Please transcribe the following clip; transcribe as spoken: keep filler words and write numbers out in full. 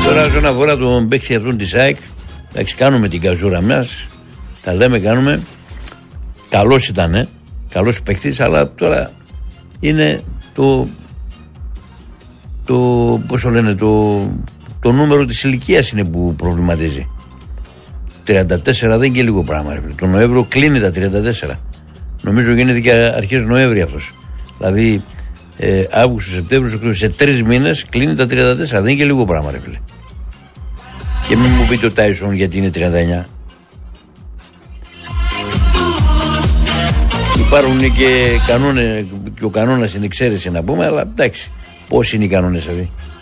Τώρα, όσον αφορά τον παίκτη αυτόν τη ΑΕΚ, εντάξει, κάνουμε την καζούρα μας. Τα λέμε, κάνουμε. Καλός ήταν, ε. Καλός παίκτης, αλλά τώρα είναι το. το πώς το λένε, το, το νούμερο της ηλικίας είναι που προβληματίζει. τριάντα τέσσερα δεν είναι και λίγο πράγμα. Ρε. Το Νοέμβριο κλείνει τα τριάντα τέσσερα. Νομίζω γίνεται και αρχές Νοέμβρη αυτός. Δηλαδή, ε, Αύγουστο, Σεπτέμβριο, σε τρεις μήνες κλείνει τα τριάντα τέσσερα. Δεν είναι και λίγο πράγμα, ρε φίλε. Και μην μου πείτε ο Τάισον γιατί είναι τριάντα εννιά. Υπάρχουν και κανόνες, και ο κανόνας είναι εξαίρεση να πούμε, αλλά εντάξει, πώς είναι οι κανόνες αυτοί.